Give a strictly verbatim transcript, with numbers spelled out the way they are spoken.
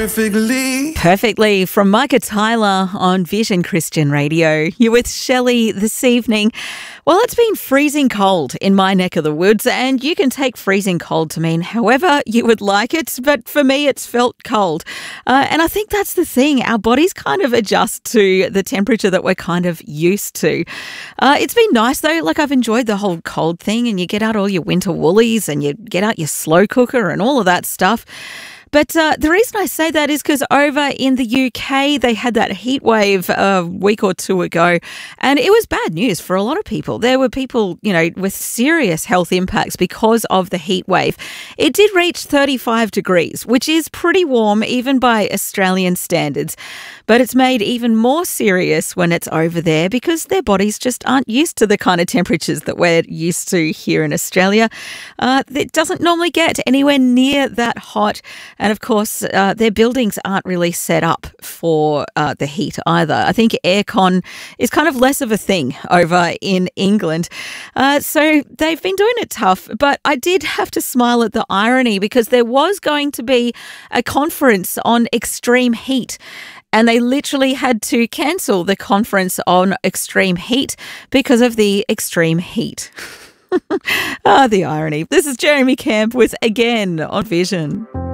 perfectly. Perfectly from Micah Tyler on Vision Christian Radio. You're with Shelley this evening. Well, it's been freezing cold in my neck of the woods, and you can take freezing cold to mean however you would like it, but for me it's felt cold. Uh, and I think that's the thing. Our bodies kind of adjust to the temperature that we're kind of used to. Uh, it's been nice though. Like, I've enjoyed the whole cold thing, and you get out all your winter woolies and you get out your slow cooker and all of that stuff. But uh, the reason I say that is because over in the U K, they had that heat wave a week or two ago, and it was bad news for a lot of people. There were people, you know, with serious health impacts because of the heat wave. It did reach thirty-five degrees, which is pretty warm even by Australian standards. But it's made even more serious when it's over there because their bodies just aren't used to the kind of temperatures that we're used to here in Australia. Uh, it doesn't normally get anywhere near that hot. And of course, uh, their buildings aren't really set up for uh, the heat either. I think aircon is kind of less of a thing over in England. Uh, so they've been doing it tough. But I did have to smile at the irony because there was going to be a conference on extreme heat. And they literally had to cancel the conference on extreme heat because of the extreme heat. Ah, the irony. This is Jeremy Camp with Again on Vision.